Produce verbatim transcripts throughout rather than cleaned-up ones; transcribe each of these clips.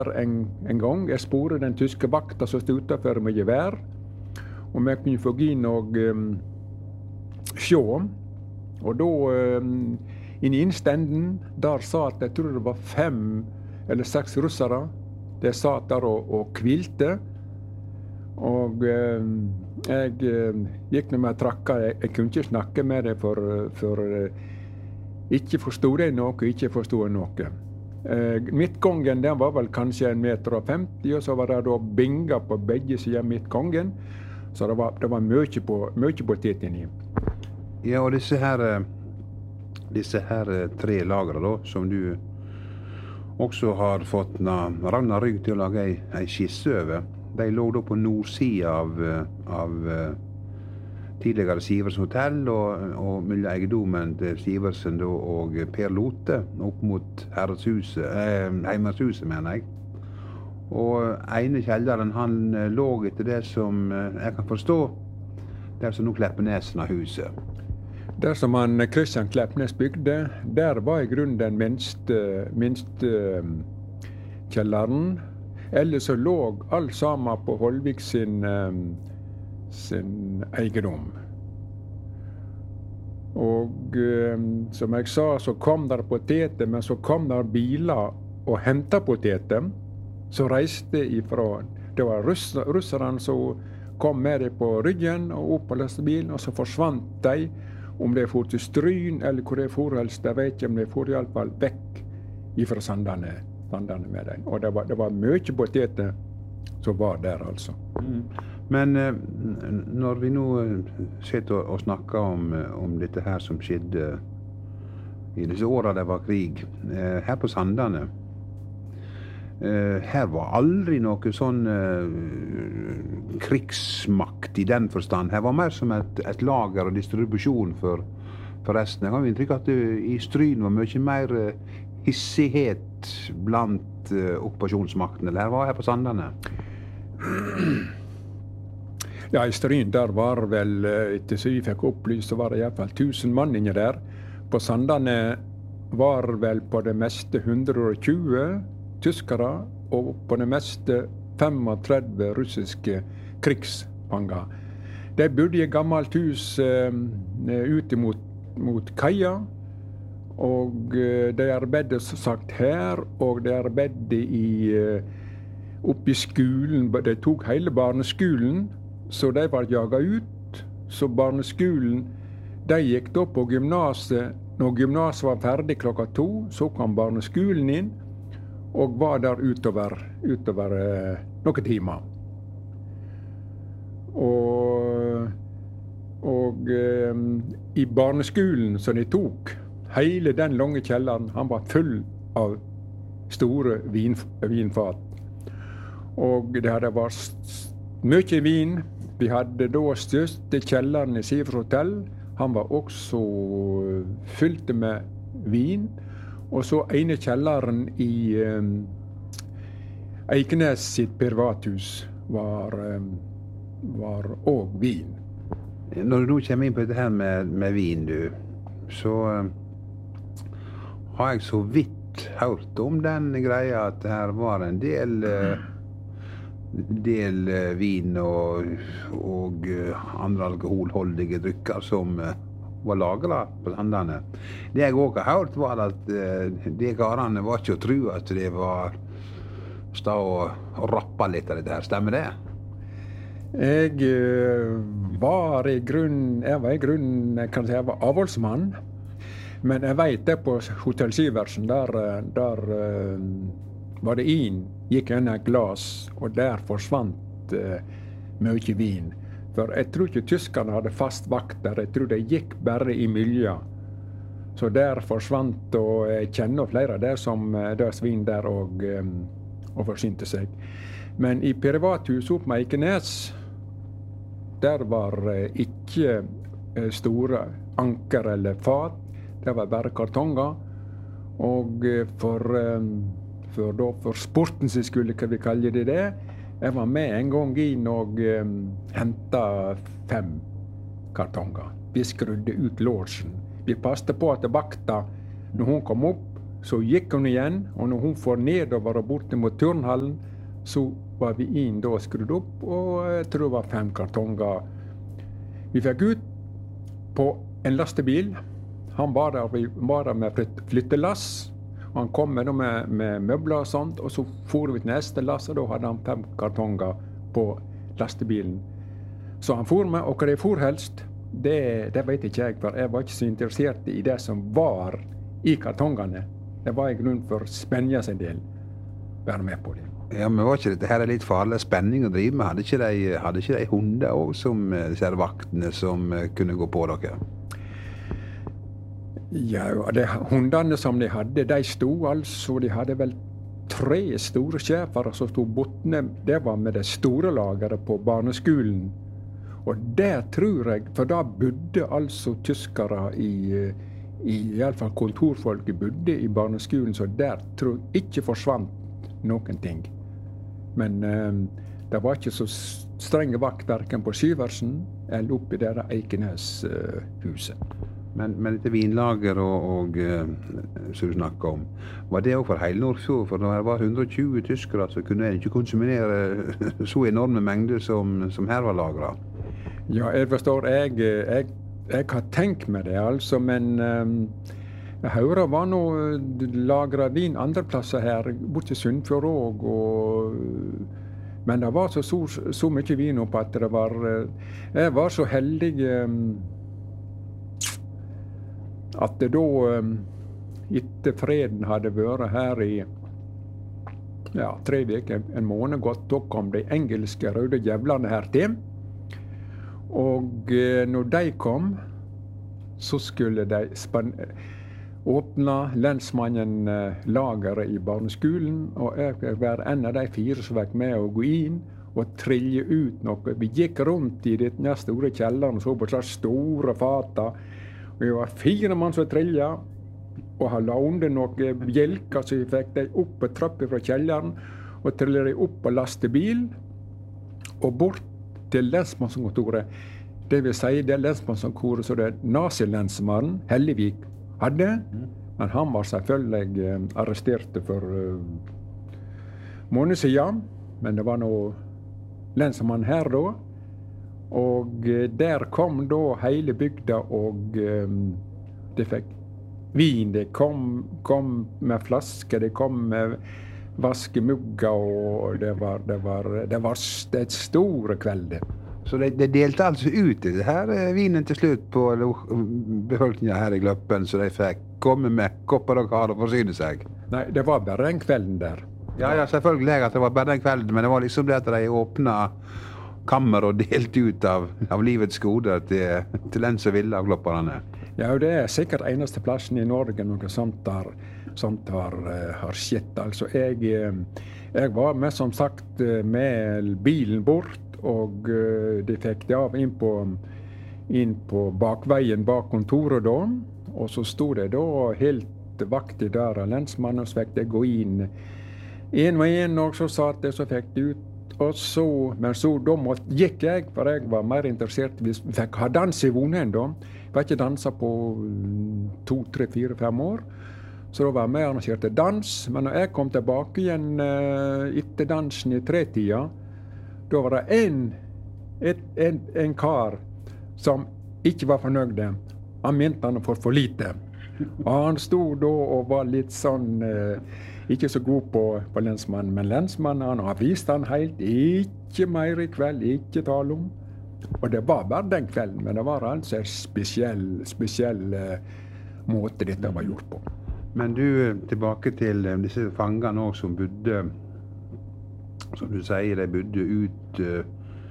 en, en gang. Jeg sporet den tyske vakta som stod utenfor med gevær. Om jeg kunne få gå inn og um, se. Og da, um, inn i innstenden, der satt, jeg tror det var fem eller seks russere. De satt der og, og kvilte. Og um, jeg um, gikk når jeg trakka. Jeg, jeg kunne ikke snakke med dem, for, for uh, ikke forstod jeg noe, ikke forstod jeg noe. Uh, midtgangen den var vel kanskje en meter og femti, og så var det da binger på begge sider midtgangen. Så det var, det var mye på, mye på teten i. Ja, og disse her, disse her tre lagre da, som du også har fått Ragnar Rygg til å lage ei, ei skisse over, de lå da på nordsida av, av tidligere Siversen hotell, og, og mellom eiendommen til Siversen da, og Per Lote, opp mot herredshuset, eh, heimershuset, mener jeg. Og ene kjelleren, han lå etter det som jeg kan forstå, der som nå Kleppnesen har huset. Der som han Kristian Kleppnes bygde, der var i grunnen den minste, minste kjelleren. Ellers så lå alt sammen på Holvik sin, sin eiendom. Og som jeg sa, så kom der poteter, men så kom der biler og hentet poteter. Så reiste ifra, det var russ, russerne som kom med dem på ryggen og opp på lastebilen, og så forsvant de. Om de for til Stryn eller hvor de for helst, jeg vet ikke, om de for i alle fall vekk ifra Sandane, Sandane med dem. Og det var, det var mye poteter som var der, altså. Mm. Men eh, når vi nå sitter og, og snakker om, om dette her som skjedde i disse årene det var krig, eh, her på Sandane, Uh, her var aldri noe sånn uh, krigsmakt i den forstand. Her var mer som et, et lager og distribusjon for, for resten. Jeg har inntrykk at uh, i Stryn var mye mer uh, hissighet blant uh, okkupasjonsmakten. Eller her var her på Sandane? Ja, i Stryn der var vel, etter så vi fikk opplyst, så var det i hvert fall tusen mann inne der. På Sandane var vel på det meste hundre og tjue tyskere, og på det meste trettifem russiske krigsfanger. De bodde i et gammelt hus eh, ute mot, mot kaia, og eh, de arbeidet som sagt her, og de arbeidet i, eh, oppe i skolen. De tok hele barneskolen, så de var jaget ut. Så barneskolen, de gikk da på gymnaset. Når gymnaset var ferdig klokka to, så kom barneskolen inn, og var der utover, utover eh, noen timer. Og, og eh, i barneskolen som de tok, hele den lange kjelleren, han var full av store vin, vinfat. Og det hadde vært mye vin. Vi hadde da største kjelleren i Sivers hotell. Han var også fylt med vin. Og så ene kjelleren i um, Eikenes sitt privathus var, um, var også vin. Når du nå kommer inn på dette her med, med vin, du, så um, har jeg så vidt hørt om den greia at her var en del, uh, del uh, vin og, og uh, andre alkoholholdige drykker som uh, var lagret på Sandane. Det jeg også har hørt var at uh, de karene var ikke å tro at de var stå og, og rappa litt av dette her. Stemmer det? Jeg uh, var i grunn, jeg var i grunn, kan jeg si, jeg var avholdsmann. Men jeg vet det på Hotell Siversen, der, der uh, var det inn, gikk inn et glas, og der forsvant uh, mye vin. For jeg tror ikke tyskerne hadde fast vakt der, jeg tror det gikk bare i miljøet. Så der forsvant, og jeg kjenner flere der som der svin der og, og forsynte seg. Men i privathuset opp med Eikenes, der var ikke store anker eller fat, det var bare kartonger. Og for, for, da, for sporten som skulle, hva vi kaller det det, jeg var med en gang inn og um, hentet fem kartonger. Vi skrudde ut låsen. Vi passte på at vakta, når hun kom opp, Så gikk hun igjen, og når hun får nedover og borte mot turnhallen, så var vi inn da skrudd opp, og jeg tror det var fem kartonger. Vi fikk ut på en lastebil. Han var der, vi var der med flyttelass. Han kom med, med, med møbler og sånt, og så for vi til neste lass, og da hadde han fem kartonger på lastebilen. Så han for med, og hva det for helst, det, det vet ikke jeg, for jeg var ikke så interessert i det som var i kartongene. Det var i grunnen for Spenja sin del, være med på det. Ja, men var ikke dette her litt farlig spenning å drive med? Hadde ikke de, hadde ikke de hunder også, som disse her vaktene som kunne gå på dere? Ja, de hundene som de hadde, de sto altså, de hadde vel tre store schæfere som stod bortne. Det var med det store lageret på barneskolen. Og der tror jeg, for da bodde altså tyskere i i, i alle fall kontorfolket bodde i barneskolen, så der tror jeg ikke forsvant noen ting. Men eh, det var ikke så strenge vakt hverken på Syversen eller oppe i det Eikenes-huset. Eh, men, men dette vinlager og, og uh, som du snakket om, var det også for hele Nordfjord? For når det var hundre og tjue tyskere, så kunne en ikke konsumere så enorme mengder som, som her var lagret. Ja, jeg forstår, jeg, jeg Jeg har tenkt med det, altså, men um, jeg hører var noe lagret vin andre plasser her, bort til Sunnfjord også, og, men det var så, så, så mye vin opp at det var, jeg var så heldig um, at det da, um, etter freden hadde vært her i ja, tre uker, en måned godt, da kom de engelske røde djevlene her til. Og eh, når de kom, så skulle de åpne lensmannen eh, lageret i barneskolen, og jeg fikk være en av de fire som fikk med å gå inn og trille ut noe. Vi gikk rundt i denne store kjelleren og så på så store fater. Vi var fire mann som trillet, og han la under noen bjelker, så vi fikk de opp på trappen fra kjelleren, og trillet de opp på lastebil, og bort til lensmannskontoret. Det vil si det lensmannskontoret som det nazilensmannen Hellevik hadde, men han var selvfølgelig eh, arrestert for uh, måned siden, men det var noe lensmann her da, og uh, der kom da hele bygda, og uh, de fikk vin, de kom, kom med flasker, de kom med vaskemugger, og det var, det var, det var et store kvelder. Så de, de delte altså ut det her vinen til slutt på befolkningen her i Gløppen, så de fikk komme med kopper og kar og forsyne seg? Nei, det var bare den kvelden der. Ja, ja, selvfølgelig at det var bare den kvelden, men det var liksom det at de åpnet kammer og delte ut av, av livets goder til, til den som ville av glopperne. Ja, og det er sikkert eneste plassen i Norge noe sånt der, sånt har, har skjedd. Altså, jeg, jeg var med, som sagt, med bilen bort, og de fikk det av inn på, inn på bakveien bak kontoret da, og så stod det da helt vaktig der av lensmannen, og så fikk det gå inn en og en, og så satt det, så fikk det ut. Og så, men så da måtte, gikk jeg, for jeg var mer interessert, vi fikk ha dans i Vonhen da. Jeg var ikke danset på to, tre, fire, fem år. Så da var jeg med og arrangerte dans, men når jeg kom tilbake igjen uh, etter dansen i tretida, da var det en, et, en, en kar som ikke var fornøyd. Han mente han for for lite. Og han stod da og var litt sånn, uh, ikke så god på, på lensmannen, men lensmannen han har vist han helt, ikke mer i kveld, ikke tale om. Og det var bare den kvelden, men det var altså en spesiell, spesiell uh, måte dette var gjort på. Men du, tilbake til uh, disse fangene også som bodde, som du sier, de bodde ut uh,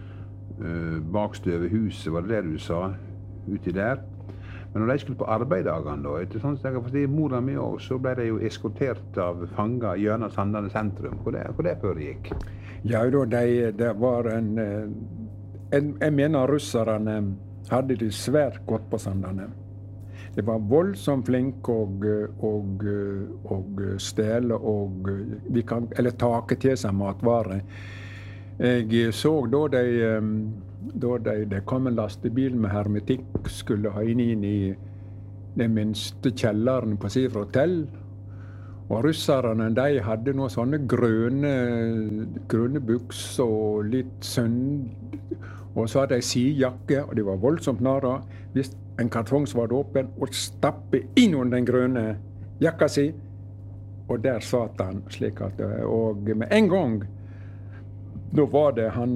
uh, bakstøve huset, var det det du sa, uti der? Men når de skulle på arbeidagene da, etter sånn som jeg har forstått mora mi også, så ble de jo eskortert av fanger gjennom Sandane sentrum. Hvor det, hvor det foregikk? Ja, da, de, det var en, en... Jeg mener russerne hadde det svært godt på Sandane. De var voldsomt flinke og, og, og stjele og vi kan, eller take til seg matvarer. Jeg så da de, da de, de kom en lastebil med hermetikk, skulle ha inn, inn i den minste kjelleren på Sifra hotell. Og russerne, de hadde noen sånne grønne, grønne bukser og litt sønn. Og så hadde de sidejakke, og de var voldsomt narre. Hvis en kartong som var åpen, og stappe inn under den grønne jakka si, og der satt han slik at, og med en gang, da var det han,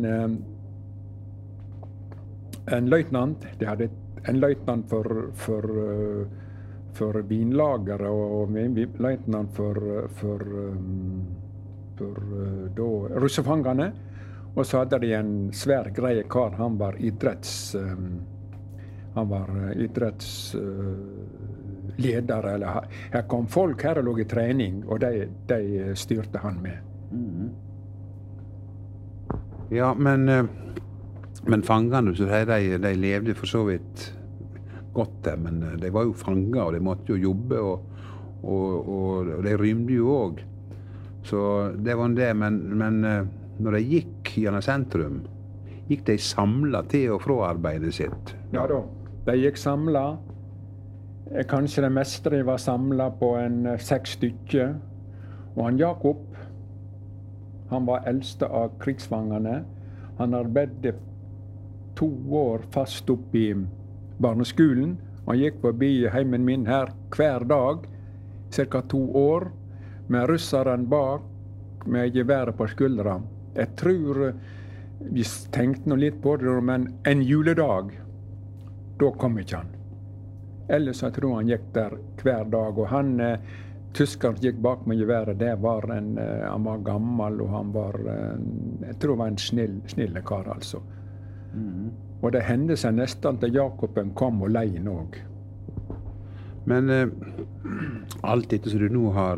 en løytnant, de hadde en løytnant for, for, for vinlagere, og en løytnant for, for, for da, russefangene, og så hadde de en svær greie kar, han var idretts, han var idrettsleder, eller her kom folk her og lå i trening, og de, de styrte han med. Mm. Ja, men, men fangene, så de, de levde for så vidt godt der, men de var jo fanger, og de måtte jo jobbe, og, og, og, og de rymde jo også. Så det var det, men, men når de gikk gjennom sentrum, gikk de samlet til og fra arbeidet sitt? Ja da, de gikk samlet. Kanskje det meste de var samlet på en seks stykker. Og han Jakob, han var eldste av krigsfangene. Han arbeidet to år fast opp i barneskolen. Han gikk forbi heimen min her hver dag, cirka to år, med russeren bak, med geværet på skuldra. Jeg tror vi tenkte noe litt på det, men en juledag, da kom ikke han. Ellers jeg tror han gikk der hver dag, og han, eh, tyskeren gikk bak med geværet, det var en, eh, han var gammel, og han var, eh, jeg tror han var en snill, snille kar, altså. Mm. Og det hendte seg nesten til Jakoben kom og leie noe. Men eh, alt dette som du nå har,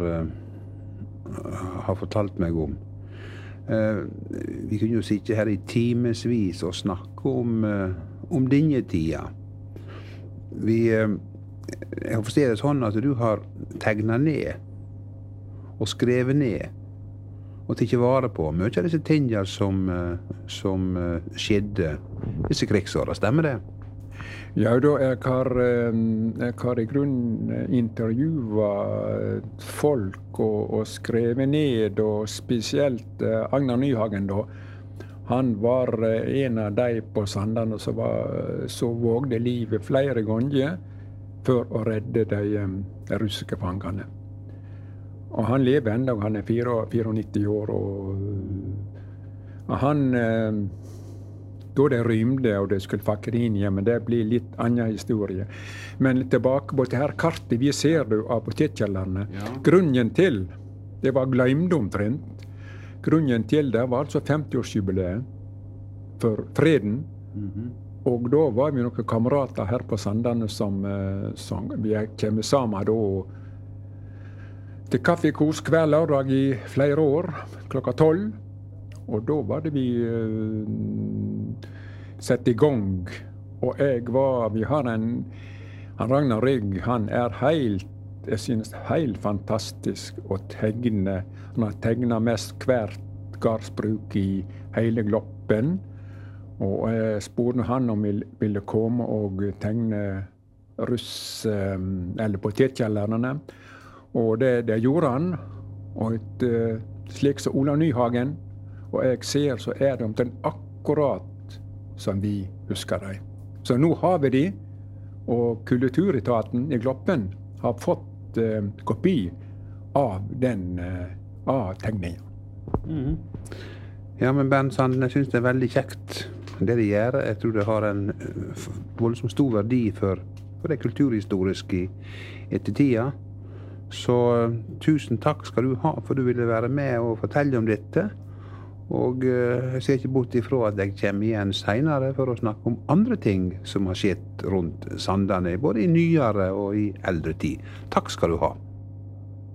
uh, har fortalt meg om, uh, vi kunne jo sitte her i timesvis og snakke om, uh, om denne tida. Vi, uh, jeg forstår det sånn at du har tegnet ned og skrevet ned og tatt vare på mye av disse tingene som, uh, som uh, skjedde disse krigsårene. Stemmer det? Ja, da jeg har, jeg har i grunnen intervjuet folk og, og skrevet ned, og spesielt Agnar Nyhagen da. Han var en av de på Sandane som, var, som vågde livet flere ganger for å redde de, de russiske fangene. Og han lever enda, han er nittini år, og, og han... Da det rymde og det skulle fakke inn igjen, men det blir litt annen historie. Men tilbake på det her kartet vi ser det av potetkjellerne. Ja. Grunnen til, det var glemt omtrent. Grunnen til det var altså femtiårsjubileet for freden. Mm-hmm. Og da var vi noen kamerater her på Sandane som, som vi kommer sammen da til kaffekos hver lørdag i flere år, klokka tolv. Og da var det vi uh, sett i gang. Og jeg var, vi har en, han Ragnar Rygg, han er helt, jeg synes, helt fantastisk å tegne. Han har tegnet mest hvert gardsbruk i hele Gloppen. Og jeg spurte han om han ville komme og tegne russ, um, eller potetkjellerne. Og det, det gjorde han. Og et, uh, slik som Ola Nyhagen, og jeg ser så er det omtrent akkurat som vi husker dem. Så nå har vi de, og Kulturetaten i Gloppen har fått eh, kopi av den eh, av tegningen. Mm. Ja, men Bernt Sanden, jeg synes det er veldig kjekt det de gjør. Jeg tror det har en voldsomt stor verdi for, for det kulturhistoriske i ettertida. Så tusen takk skal du ha for du ville være med og fortelle om dette. Og uh, jeg ser ikke bort ifra at jeg kommer igjen senere for å snakke om andre ting som har skjedd rundt Sandane, både i nyere og i eldre tid. Takk skal du ha.